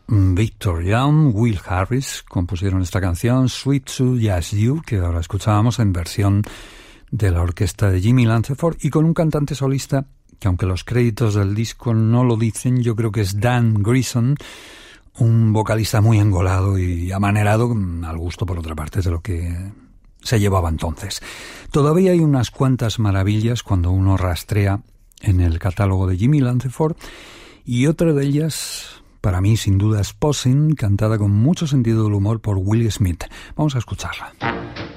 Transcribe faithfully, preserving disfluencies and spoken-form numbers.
Victor Young, Will Harris compusieron esta canción, Sweet to Just You, que ahora escuchábamos en versión de la orquesta de Jimmy Lanceford y con un cantante solista que, aunque los créditos del disco no lo dicen, yo creo que es Dan Grison, un vocalista muy engolado y amanerado, al gusto por otra parte de lo que se llevaba entonces. Todavía hay unas cuantas maravillas cuando uno rastrea en el catálogo de Jimmy Lanceford, y otra de ellas, para mí, sin duda, es Possin, cantada con mucho sentido del humor por Will Smith. Vamos a escucharla.